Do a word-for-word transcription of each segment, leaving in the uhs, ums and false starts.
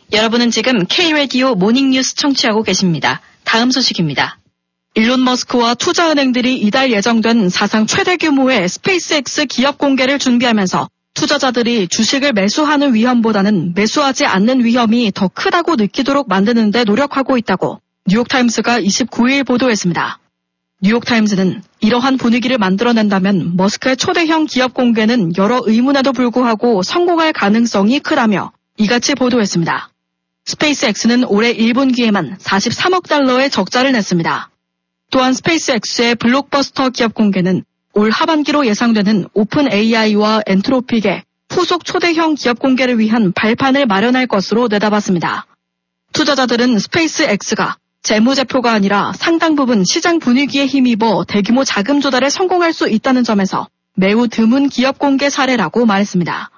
여러분은 지금 K-라디오 모닝뉴스 청취하고 계십니다. 다음 소식입니다. 일론 머스크와 투자은행들이 이달 예정된 사상 최대 규모의 스페이스X 기업 공개를 준비하면서 투자자들이 주식을 매수하는 위험보다는 매수하지 않는 위험이 더 크다고 느끼도록 만드는 데 노력하고 있다고 뉴욕타임스가 이십구일 보도했습니다. 뉴욕타임스는 이러한 분위기를 만들어낸다면 머스크의 초대형 기업 공개는 여러 의문에도 불구하고 성공할 가능성이 크다며 이같이 보도했습니다. 스페이스X는 올해 일 분기에만 사십삼억 달러의 적자를 냈습니다. 또한 스페이스X의 블록버스터 기업 공개는 올 하반기로 예상되는 오픈 에이아이와 엔트로픽의 후속 초대형 기업 공개를 위한 발판을 마련할 것으로 내다봤습니다. 투자자들은 스페이스X가 재무제표가 아니라 상당 부분 시장 분위기에 힘입어 대규모 자금 조달에 성공할 수 있다는 점에서 매우 드문 기업 공개 사례라고 말했습니다.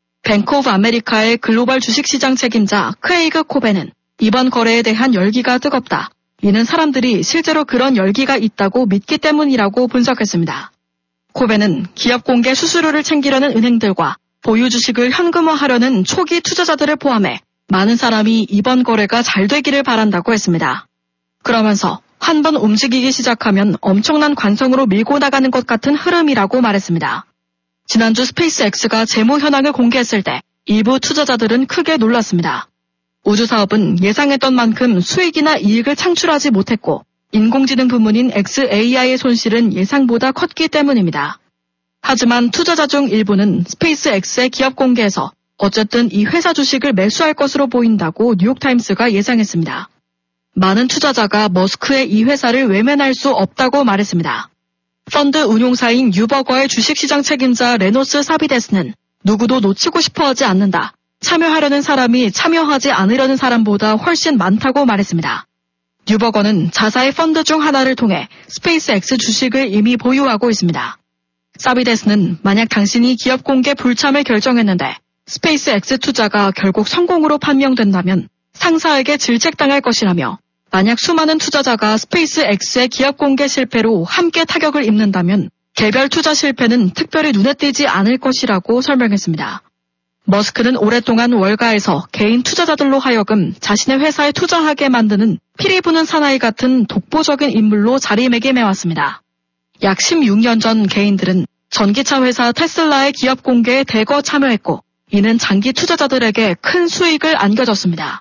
뱅크 오브 아메리카의 글로벌 주식시장 책임자 크레이그 코벤은 이번 거래에 대한 열기가 뜨겁다. 이는 사람들이 실제로 그런 열기가 있다고 믿기 때문이라고 분석했습니다. 코벤은 기업 공개 수수료를 챙기려는 은행들과 보유 주식을 현금화하려는 초기 투자자들을 포함해 많은 사람이 이번 거래가 잘 되기를 바란다고 했습니다. 그러면서 한 번 움직이기 시작하면 엄청난 관성으로 밀고 나가는 것 같은 흐름이라고 말했습니다. 지난주 스페이스X가 재무 현황을 공개했을 때 일부 투자자들은 크게 놀랐습니다. 우주 사업은 예상했던 만큼 수익이나 이익을 창출하지 못했고 인공지능 부문인 엑스에이아이의 손실은 예상보다 컸기 때문입니다. 하지만 투자자 중 일부는 스페이스X의 기업 공개에서 어쨌든 이 회사 주식을 매수할 것으로 보인다고 뉴욕타임스가 예상했습니다. 많은 투자자가 머스크의 이 회사를 외면할 수 없다고 말했습니다. 펀드 운용사인 유버거의 주식시장 책임자 레노스 사비데스는 누구도 놓치고 싶어하지 않는다. 참여하려는 사람이 참여하지 않으려는 사람보다 훨씬 많다고 말했습니다. 유버거는 자사의 펀드 중 하나를 통해 스페이스X 주식을 이미 보유하고 있습니다. 사비데스는 만약 당신이 기업 공개 불참을 결정했는데 스페이스X 투자가 결국 성공으로 판명된다면 상사에게 질책당할 것이라며 만약 수많은 투자자가 스페이스X의 기업 공개 실패로 함께 타격을 입는다면 개별 투자 실패는 특별히 눈에 띄지 않을 것이라고 설명했습니다. 머스크는 오랫동안 월가에서 개인 투자자들로 하여금 자신의 회사에 투자하게 만드는 피리 부는 사나이 같은 독보적인 인물로 자리매김해왔습니다. 약 십육 년 전 개인들은 전기차 회사 테슬라의 기업 공개에 대거 참여했고 이는 장기 투자자들에게 큰 수익을 안겨줬습니다.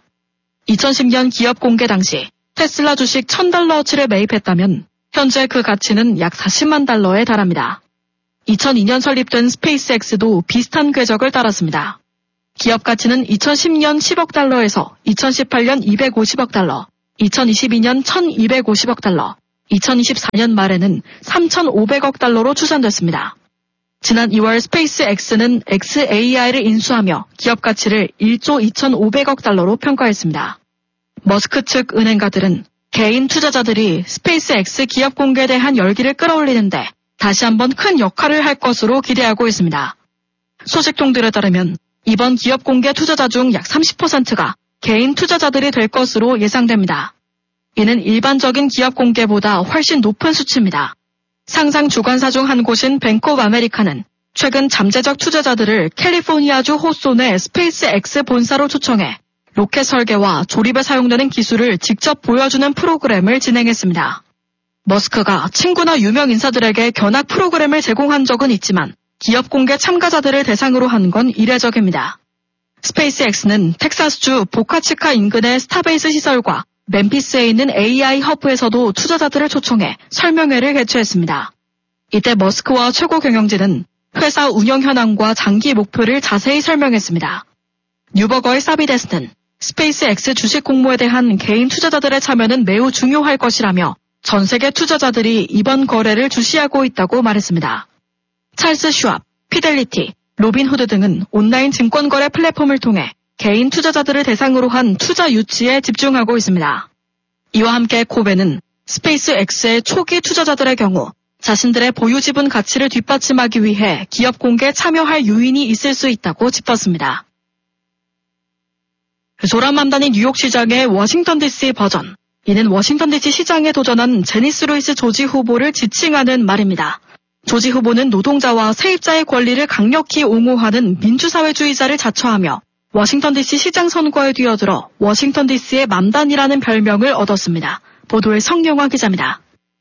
이천십 년 기업 공개 당시 테슬라 주식 천 달러어치를 매입했다면 현재 그 가치는 약 사십만 달러에 달합니다. 이천이 년 설립된 스페이스X도 비슷한 궤적을 따랐습니다. 기업 가치는 이천십 년 십억 달러에서 이천십팔 년 이백오십억 달러, 이천이십이 년 천이백오십억 달러, 이천이십사 년 말에는 삼천오백억 달러로 추산됐습니다. 지난 이월 스페이스X는 엑스에이아이를 인수하며 기업 가치를 일조 이천오백억 달러로 평가했습니다. 머스크 측 은행가들은 개인 투자자들이 스페이스X 기업 공개에 대한 열기를 끌어올리는데 다시 한번 큰 역할을 할 것으로 기대하고 있습니다. 소식통들에 따르면 이번 기업 공개 투자자 중 약 삼십 퍼센트가 개인 투자자들이 될 것으로 예상됩니다. 이는 일반적인 기업 공개보다 훨씬 높은 수치입니다. 상장 주관사 중 한 곳인 뱅크 오브 아메리카는 최근 잠재적 투자자들을 캘리포니아주 호손의 스페이스X 본사로 초청해 로켓 설계와 조립에 사용되는 기술을 직접 보여주는 프로그램을 진행했습니다. 머스크가 친구나 유명 인사들에게 견학 프로그램을 제공한 적은 있지만 기업 공개 참가자들을 대상으로 한 건 이례적입니다. 스페이스X는 텍사스주 보카치카 인근의 스타베이스 시설과 멤피스에 있는 에이아이 허브에서도 투자자들을 초청해 설명회를 개최했습니다. 이때 머스크와 최고 경영진은 회사 운영 현황과 장기 목표를 자세히 설명했습니다. 뉴버거의 사비데스는 스페이스X 주식 공모에 대한 개인 투자자들의 참여는 매우 중요할 것이라며 전 세계 투자자들이 이번 거래를 주시하고 있다고 말했습니다. 찰스 슈왑, 피델리티, 로빈후드 등은 온라인 증권거래 플랫폼을 통해 개인 투자자들을 대상으로 한 투자 유치에 집중하고 있습니다. 이와 함께 코벤은 스페이스X의 초기 투자자들의 경우 자신들의 보유 지분 가치를 뒷받침하기 위해 기업 공개에 참여할 요인이 있을 수 있다고 짚었습니다. 조람맘단이 뉴욕 시장의 워싱턴 디씨 버전. 이는 워싱턴 디씨 시장에 도전한 제니스 루이스 조지 후보를 지칭하는 말입니다. 조지 후보는 노동자와 세입자의 권리를 강력히 옹호하는 민주사회주의자를 자처하며 워싱턴 디씨 시장 선거에 뛰어들어 워싱턴 디씨의 맘단이라는 별명을 얻었습니다. 보도의 성영화 기자입니다.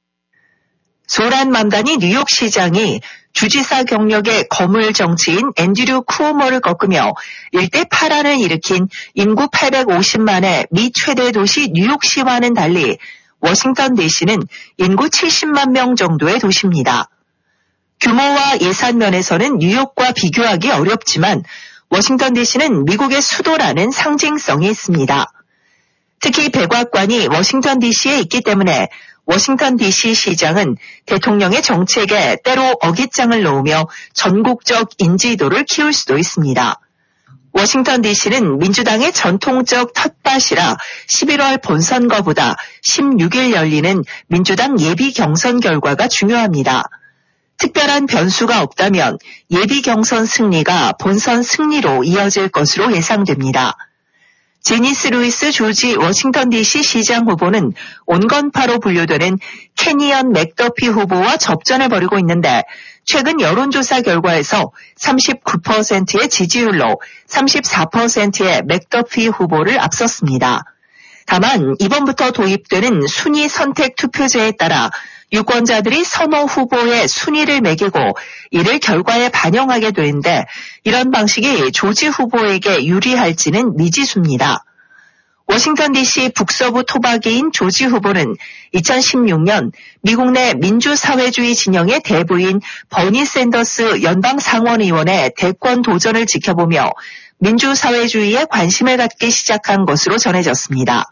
소란 맘단이 뉴욕시장이 주지사 경력의 거물 정치인 앤드류 쿠오모를 꺾으며 일대 파란을 일으킨 인구 팔백오십만의 미 최대 도시 뉴욕시와는 달리 워싱턴 디씨는 인구 칠십만 명 정도의 도시입니다. 규모와 예산 면에서는 뉴욕과 비교하기 어렵지만 워싱턴 디씨는 미국의 수도라는 상징성이 있습니다. 특히 백악관이 워싱턴 디씨에 있기 때문에 워싱턴 디씨 시장은 대통령의 정책에 때로 어깃장을 놓으며 전국적 인지도를 키울 수도 있습니다. 워싱턴 디씨는 민주당의 전통적 텃밭이라 십일월 본선거보다 십육일 열리는 민주당 예비 경선 결과가 중요합니다. 특별한 변수가 없다면 예비 경선 승리가 본선 승리로 이어질 것으로 예상됩니다. 제니스 루이스 조지 워싱턴 디씨 시장 후보는 온건파로 분류되는 캐니언 맥더피 후보와 접전을 벌이고 있는데 최근 여론조사 결과에서 삼십구 퍼센트의 지지율로 삼십사 퍼센트의 맥더피 후보를 앞섰습니다. 다만 이번부터 도입되는 순위 선택 투표제에 따라 유권자들이 선호 후보의 순위를 매기고 이를 결과에 반영하게 되는데 이런 방식이 조지 후보에게 유리할지는 미지수입니다. 워싱턴 디씨 북서부 토박이인 조지 후보는 이천십육년 미국 내 민주사회주의 진영의 대부인 버니 샌더스 연방상원의원의 대권 도전을 지켜보며 민주사회주의에 관심을 갖기 시작한 것으로 전해졌습니다.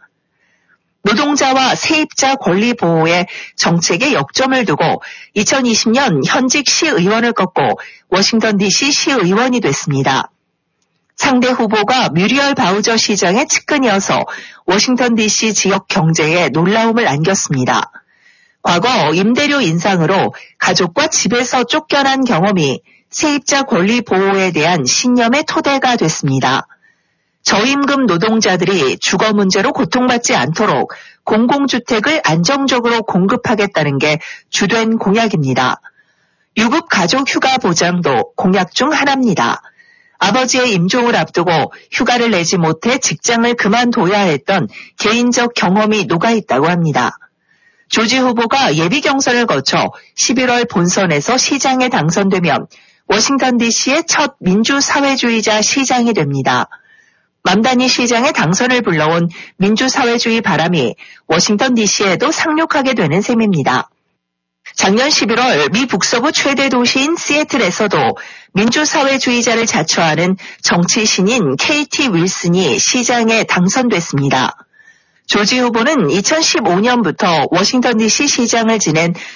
노동자와 세입자 권리 보호에 정책에 역점을 두고 이천이십년 현직 시의원을 꺾고 워싱턴 디씨 시의원이 됐습니다. 상대 후보가 뮤리얼 바우저 시장의 측근이어서 워싱턴 디씨 지역 경제에 놀라움을 안겼습니다. 과거 임대료 인상으로 가족과 집에서 쫓겨난 경험이 세입자 권리 보호에 대한 신념의 토대가 됐습니다. 저임금 노동자들이 주거 문제로 고통받지 않도록 공공주택을 안정적으로 공급하겠다는 게 주된 공약입니다. 유급 가족 휴가 보장도 공약 중 하나입니다. 아버지의 임종을 앞두고 휴가를 내지 못해 직장을 그만둬야 했던 개인적 경험이 녹아있다고 합니다. 조지 후보가 예비 경선을 거쳐 십일월 본선에서 시장에 당선되면 워싱턴 디씨의 첫 민주사회주의자 시장이 됩니다. 맘단이 시장에 당선을 불러온 민주사회주의 바람이 워싱턴 디씨에도 상륙하게 되는 셈입니다. 작년 십일월 미 북서부 최대 도시인 시애틀에서도 민주사회주의자를 자처하는 정치 신인 케이티 윌슨이 시장에 당선됐습니다. 조지 후보는 이천십오년부터 워싱턴 디씨 시장을 지낸